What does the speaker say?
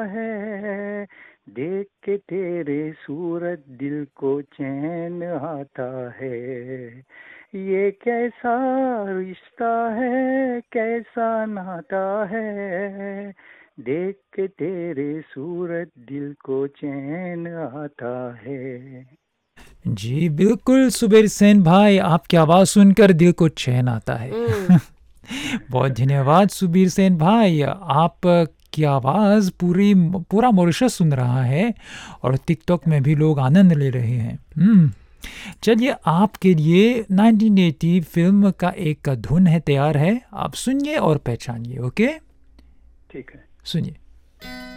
है, देख के तेरे सूरत दिल को चैन आता है। ये कैसा रिश्ता है, कैसा नाता है, देख के तेरे सूरत दिल को चैन आता है। जी बिल्कुल सुबीर सेन भाई, आपकी आवाज़ सुनकर दिल को चैन आता है। हम्म। बहुत धन्यवाद सुबीर सेन भाई, आप की आवाज़ पूरा मॉरिशस सुन रहा है और टिकटॉक में भी लोग आनंद ले रहे हैं। चलिए आपके लिए 1980 फिल्म का एक धुन है तैयार है, आप सुनिए और पहचानिए। ओके ठीक है। सुनिए।